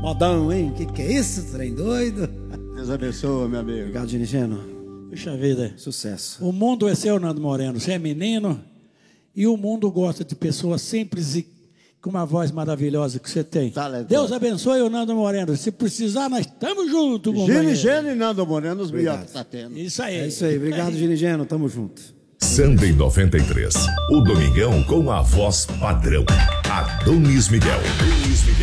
Modão, hein? Que é isso, trem doido? Deus abençoe, meu amigo. Obrigado, Ginigeno. Puxa vida. Sucesso. O mundo é seu, Nando Moreno. Você é menino e o mundo gosta de pessoas simples e com uma voz maravilhosa que você tem. Talentoso. Deus abençoe o Nando Moreno. Se precisar, nós estamos juntos, Ginigeno e Nando Moreno, os melhores que tá tendo. Isso aí. É isso aí. Obrigado, Ginigeno. Tamo junto. Sunday 93. O Domingão com a voz padrão. Adonis Miguel.